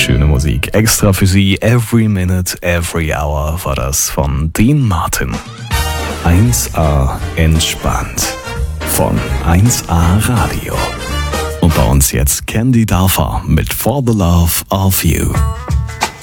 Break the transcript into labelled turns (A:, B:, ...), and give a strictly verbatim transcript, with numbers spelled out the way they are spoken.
A: Schöne Musik. Extra für Sie. Every Minute, Every Hour war das von Dean Martin. eins A entspannt. Von eins A Radio. Und bei uns jetzt Candy Darfer mit For the Love of You.